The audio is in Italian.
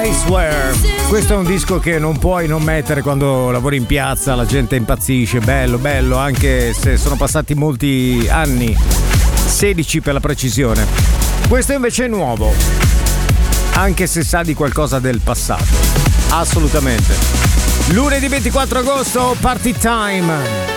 I Swear. Questo è un disco che non puoi non mettere quando lavori in piazza, la gente impazzisce, bello, bello, anche se sono passati molti anni, 16 per la precisione. Questo invece è nuovo, anche se sa di qualcosa del passato, assolutamente. Lunedì 24 agosto, Party Time.